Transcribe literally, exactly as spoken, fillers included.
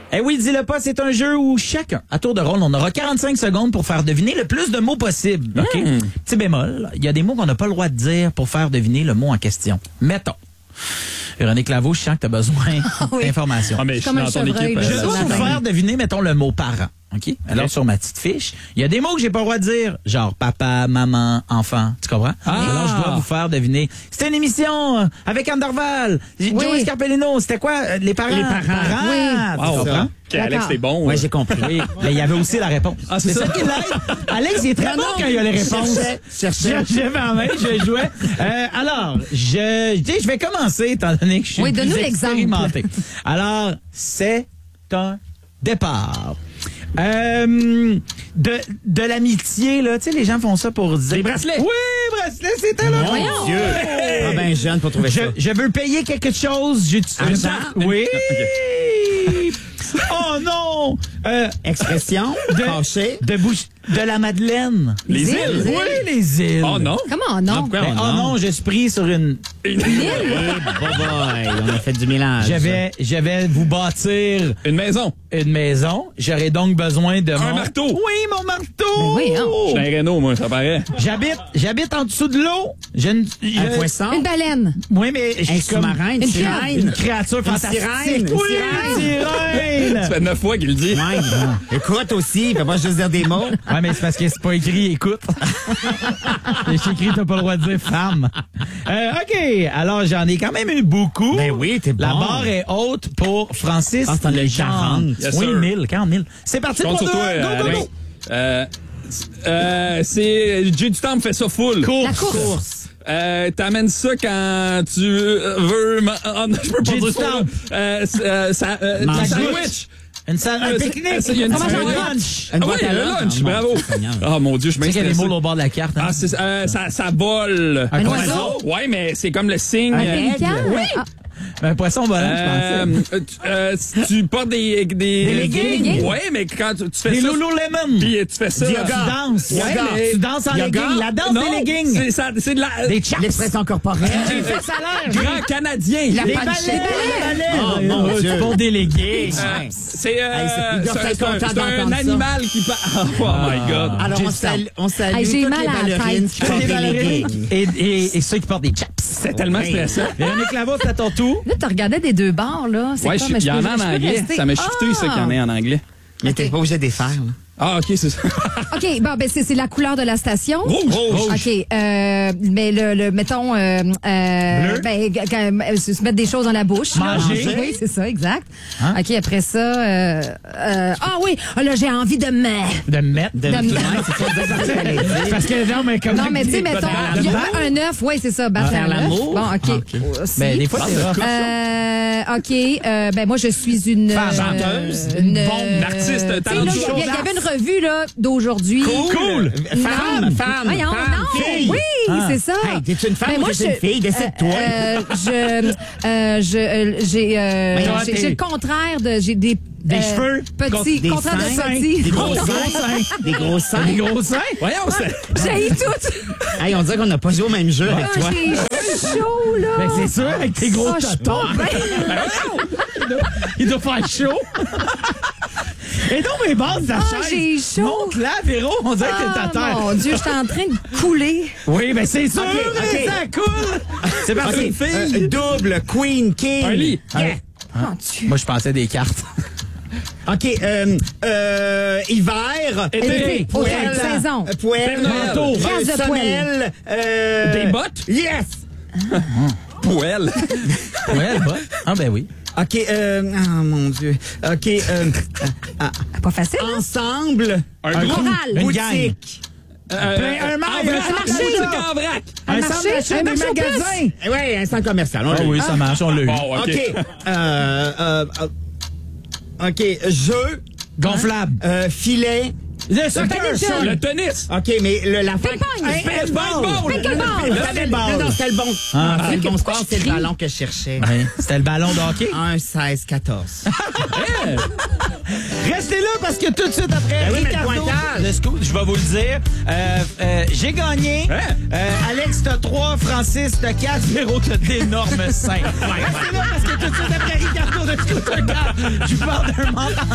Eh oui, dis-le pas, c'est un jeu où chacun, à tour de rôle, on aura quarante-cinq secondes pour faire deviner le plus de mots possible. OK? Mmh. Petit bémol, il y a des mots qu'on n'a pas le droit de dire pour faire deviner le mot en question. Mettons. Véronique Laveau, je sens que tu as besoin oui. d'informations. Ah, mais je suis Comme dans un ton chevreuil, équipe. là. Je euh, dois vous matin. faire deviner, mettons, le mot parent. OK? Alors, Ok. sur ma petite fiche, il y a des mots que j'ai pas le droit de dire, genre papa, maman, enfant. Tu comprends? Ah! Alors, je dois vous faire deviner. C'était une émission euh, avec Anne Dorval, Oui. Joey Scarpellino. C'était quoi? euh, Les parents. Les parents. Oui. Tu Wow. comprends? Ok, Alex, D'accord. t'es bon. Ouais, euh. j'ai compris. Oui, mais il y avait aussi la réponse. Ah, c'est ça. qui l'aide. Alex, il est très bon quand il y a les réponses. Cherchais, cherchais. Je J'avais en main, je jouais. Euh, alors, je, tu sais, je vais commencer étant donné que je suis Oui, le donne-nous plus l'exemple. expérimenté. Alors, c'est un départ. Euh, de de l'amitié, là. Tu sais, les gens font ça pour dire... Les bracelets. Oui, bracelets, c'était là. Mon Dieu. Ah ben jeune pour trouver Je, ça. je veux payer quelque chose. J'utilise... Argent? Oui. Oh non! Euh, Expression, de, fâché. de bouche... De la Madeleine. Les îles. îles. Oui, les îles. Oh non. Comment non? pourquoi? Ben, Oh, oh non. non, je suis pris sur une... Une, Eh, boy, on a fait du mélange. Je vais, je vais vous bâtir une maison. une maison. J'aurai donc besoin de Un mon... marteau. Oui, mon marteau! Ben oui, hein. Je suis un Renault, moi, ça paraît. J'habite, j'habite en dessous de l'eau. Je ne... je- Un poisson. Une baleine. Oui, mais je Un suis comme sous-marin, une une sirène. une créature fantastique. sirène, une Oui, sirène. une Ça sirène. fait neuf fois qu'il le dit. Ouais. Écoute aussi, fais pas juste dire des mots. Ouais, mais c'est parce que c'est pas écrit, écoute. C'est écrit, t'as pas le droit de dire femme. Euh, OK, alors j'en ai quand même eu beaucoup. Ben oui, t'es bon. La barre est haute pour Francis. Je pense que t'en as eu quarante. Yes, oui, sir. mille, quarante mille. C'est parti Je compte pour sur deux. toi, Go, euh, go, Alex. go. Euh, euh, c'est Jay du Temple fait ça full. La course. Euh, t'amènes ça quand tu veux. ma- ah, non, je peux pas Jay dire du ça. Temple. Euh, c'est, euh, ça, euh, Manger. un sandwich. Une salle, un Euh, pique-nique. c'est- il y a une un petite- lunch. Une Ah oui, boîte à le lunch. lunch, Ah, mon bravo. Dieu Seigneur. Oh mon Dieu, je Tu sais qu'il y a des m'inquiète. mots au bord de la carte. Hein? Ah, c'est, euh, ça, ça vole. Un Un oiseau. oiseau. Ouais, mais c'est comme le signe. Un euh, pélican. Oui. Ah, Un poisson volant, Euh, je pensais. euh, tu, euh, si tu portes des... Des, Des leggings. Ouais, mais quand tu, tu fais Des ça... Lululemon. Puis tu fais ça... Tu Yoga. danses. Ouais, Ouais, mais- tu danses en Yoga. leggings. La danse non, des leggings. c'est, ça, c'est de la... Des chaps. L'expression corporelle. J'ai fait ça l'air. Grand Canadien. La Des panchette. balais. Des balais. Oh, mon Euh, Dieu. Tu portes des leggings. Euh, c'est euh, Hey, c'est- ils doivent c'est- être c'est un, contents c'est un d'entendre ça. animal qui parle. Oh my God. Alors, J'ai on du salue, on salue Hey, j'ai toutes mal les à la ballerines tête. qui portent Les des ballerines. leggings. Et, et, et ceux qui portent des chaps. C'est tellement Ouais. stressant. Véronique Laveau, c'est à ton tour. Là, tu regardais des deux bords, là. C'est Ouais, comme, je- il je y en peux- a en je peux anglais. rester. Ça m'a shifté, ça, qu'il y en ait en anglais. Mais t'es pas obligé de les faire, là. Ah, OK, c'est ça. OK, bon, ben, c'est c'est la couleur de la station. Rouge. Rouge. OK, euh, mais le, le mettons, euh, euh, Bleu. ben, g- quand- euh, se se mettre des choses dans la bouche. là. Manger. Oui, c'est ça, exact. Hein? OK, après ça, euh, euh, ah oui, ah, là, j'ai envie de me... De mettre. De, De- Ouais, c'est ça, exactement ce que j'allais dire. Parce que non, mais comme. Non, mais tu sais, mettons, il y a un œuf, oui, c'est ça, battre Faire un œuf. l'amour. Bon, OK. Ah, ok. Aussi. Ben, des fois, c'est rough. Euh, OK, euh, ben, moi, je suis une... Femme. euh, Chanteuse. Une Une bombe d'artiste, tu sais, talent là, du Il y, avait- il y showbiz. avait une revue, là, d'aujourd'hui. Cool. Femme, Non. femme, Voyons, femme, non. fille. Oui, Ah. c'est ça. Hey, t'es-tu une femme Ben, ou moi, t'es une je- fille? Décide-toi. Euh, je, euh, je, euh, j'ai, euh, Mais toi, j'ai, t'es- j'ai le contraire de, j'ai des, Des euh, cheveux, petits, des contraire seins, de petits. des gros Non. seins, des gros seins. Des gros seins. Voyons, c'est... J'ai tout. Hey, on dirait qu'on n'a pas joué au même jeu avec Ah, toi. j'ai chaud, là. Ben, c'est sûr, avec tes gros Ah, je suis totons. pas bien. Il doit faire chaud. Et donc, mes bases de la Ah, chaise. j'ai chaud. Monte-la, Véro. On dirait que t'es à Ah, terre. mon Dieu, je suis en train de couler. Oui, ben c'est sûr. Ok, ok. Ça coule. C'est OK, parti. euh, double, queen, king. Un lit. Yeah. Mon Dieu. Moi, je pensais des cartes. OK, euh, euh, hiver. Été, Poêle. automne, saison. euh, Poêle. Père Noël. Manteau. Case de Sonnelle. euh, Des bottes? Yes. Poêle. Ouais, bah. Ah, ben oui. OK, euh, oh mon Dieu. OK, euh, Pas facile, hein? ensemble. Un Un groupe. coup, Chorale. une gang. Boutique. Euh, Plein- un mar- en un vrac. marché. Boutique en vrac. Un Un marché, centre d'achat, un des marché aux puces. magasins. Eh ouais, un centre commercial. on Ah l'a eu. oui, ça marche, on l'a eu. Bon, OK. OK. Euh, euh, euh, OK, jeu. Gonflable. Euh, filet. Le soccer. badminton. Le tennis. OK, mais le, la fin. Ping-pong. Baseball. Pickleball. Non, non, c'était le bon. Ah, c'est le bon pourquoi sport, je c'est le crie? ballon que je cherchais. Ouais, c'était le ballon de hockey. un, seize, quatorze. Restez là parce que tout de suite après, Ben oui, mais le Ricardo pointage. de Scoop, je vais vous le dire. Euh, euh, j'ai gagné. Hein? Euh, Alex, t'as trois. Francis, t'as quatre. Véro, t'as d'énormes cinq. Restez là parce que tout de suite après, Ricardo de Scoop, je vous parle d'un menteur.